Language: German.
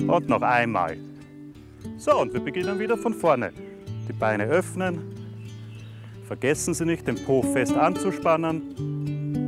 Und noch einmal. So, und wir beginnen wieder von vorne. Die Beine öffnen. Vergessen Sie nicht, den Po fest anzuspannen.